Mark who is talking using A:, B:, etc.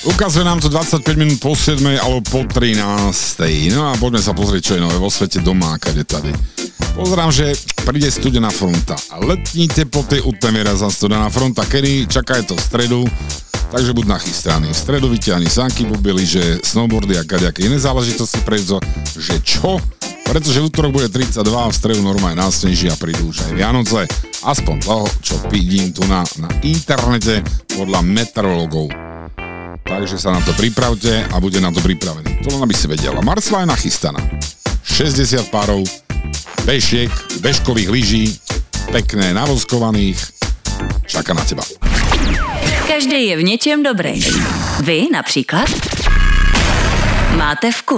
A: Ukazuje nám to 25 minút po 7 alebo po 13. No a poďme sa pozrieť, čo je nové vo svete doma a kade tady. Pozerám, že príde studená fronta. Letní teploty utemieria za studená fronta, kedy čaká to v stredu, takže buď nachystaný. V stredu vyťahni sanky, bubily, že snowboardy a kadejaké iné záležitosti, že čo? Pretože v útorok bude 32 a v stredu normálne násneží a prídu už aj Vianoce. Aspoň toho, čo vidím tu na internete podľa meteorologov. Takže sa na to pripravte a bude na to pripravený. To len aby si vedela. Marcela je nachystaná. 60 párov bežiek, bežkových lyží, pekné navoskovaných. Čaká na teba.
B: Každý je v něčem dobrý. Vy například máte vkus.